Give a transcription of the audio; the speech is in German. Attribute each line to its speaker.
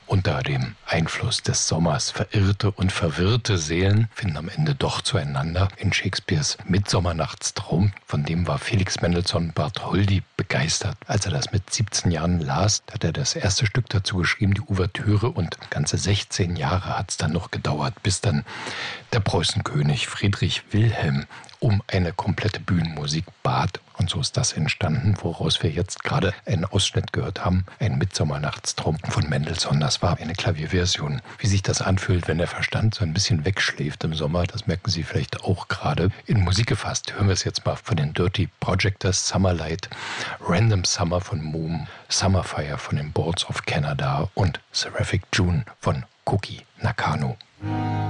Speaker 1: Unter dem Einfluss des Sommers verirrte und verwirrte Seelen finden am Ende doch zueinander. In Shakespeares Midsommernachtstraum, von dem war Felix Mendelssohn Bartholdy begeistert. Als er das mit 17 Jahren las, hat er das erste Stück dazu geschrieben, die Ouvertüre, und ganze 16 Jahre hat es dann noch gedauert, bis dann der Preußenkönig Friedrich Wilhelm um eine komplette Bühnenmusik bat. Und so ist das entstanden, woraus wir jetzt gerade einen Ausschnitt gehört haben. Ein Midsommernachtstraum von Mendelssohn. Das war eine Klavierversion. Wie sich das anfühlt, wenn der Verstand so ein bisschen wegschläft im Sommer, das merken Sie vielleicht auch gerade. In Musik gefasst hören wir es jetzt mal von den Dirty Projectors, Summerlight, Random Summer von Moom, Summerfire von den Boards of Canada und Seraphic June von Koki Nakano.